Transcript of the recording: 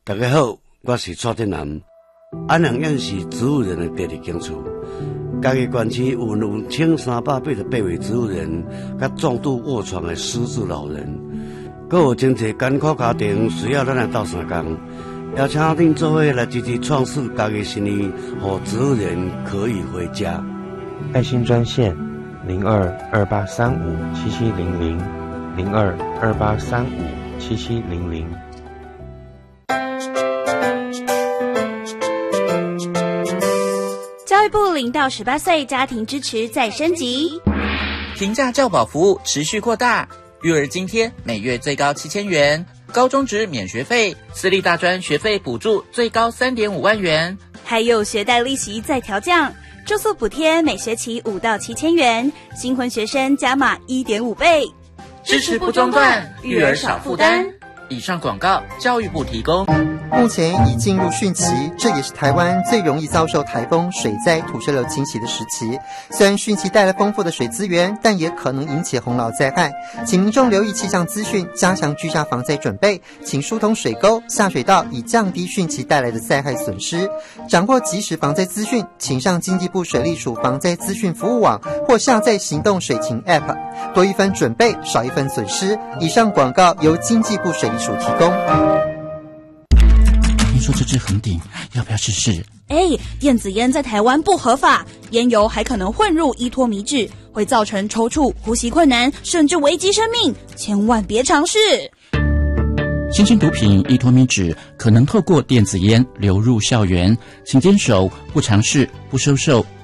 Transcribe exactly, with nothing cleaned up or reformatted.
大家好，我是蔡振南。安阳县是植物园的第二间厝，嘉义县区有两千三百八十八位植物人，甲重度卧床的失智老人，阁有真侪艰苦家庭需要咱来斗相共，邀请恁做伙来支持创世嘉义新义，让植物人可以回家。 爱心专线零二二八三五七七零零零二二八三五七七零零。 教育部零到十八岁家庭支持再升级， 平价教保服务持续扩大，育儿津贴每月最高七千元，高中职免学费，私立大专学费补助最高三点五万元， 还有学贷利息再调降，住宿补贴每学期五到七千元，新婚学生加码一点五倍， 支持不中断，育儿少负担。以上广告，教育部提供。 目前已进入汛期，这也是台湾最容易遭受台风、水灾、土石流侵袭的时期。虽然汛期带来丰富的水资源，但也可能引起洪涝灾害，请民众留意气象资讯，加强居家防灾准备，请疏通水沟、下水道，以降低汛期带来的灾害损失。掌握即时防灾资讯，请上经济部水利署防灾资讯服务网或下载行动水情 App， 多一分准备，少一分损失。以上广告由经济部水利署提供。 听说这支很顶，要不要试试？ 哎，电子烟在台湾不合法，烟油还可能混入依托米脂，会造成抽搐、呼吸困难，甚至危及生命，千万别尝试。 新型毒品依托米脂可能透过电子烟流入校园，请坚守不尝试、不收受、